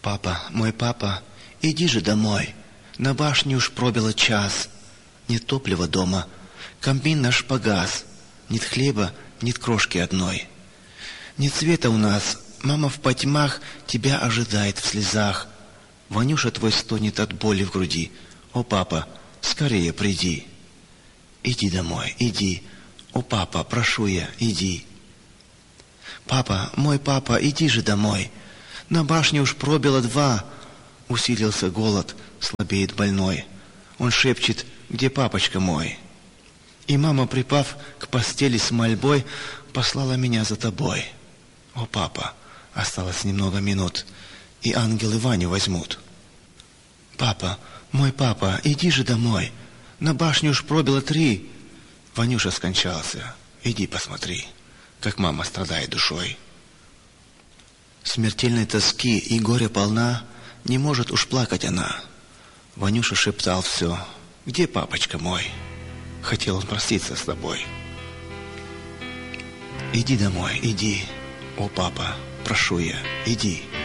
Папа, мой папа, иди же домой. На башне уж пробило час. Нет топлива дома, камин наш погас. Нет хлеба, нет крошки одной. Нет света у нас, мама в потьмах тебя ожидает в слезах. Ванюша твой стонет от боли в груди. О, папа, скорее приди. Иди домой, иди. О, папа, прошу я, иди. Папа, мой папа, иди же домой. На башне уж пробило 2. Усилился голод, слабеет больной. Он шепчет: где папочка мой? И мама, припав к постели с мольбой, послала меня за тобой. О, папа, осталось немного минут, и ангелы Ваню возьмут. Папа, мой папа, иди же домой. На башне уж пробило 3. Ванюша скончался. Иди посмотри, как мама страдает душой. Смертельной тоски и горя полна, не может уж плакать она. Ванюша шептал все: где папочка мой? Хотел он проститься с тобой. Иди домой, иди. О, папа, прошу я, иди.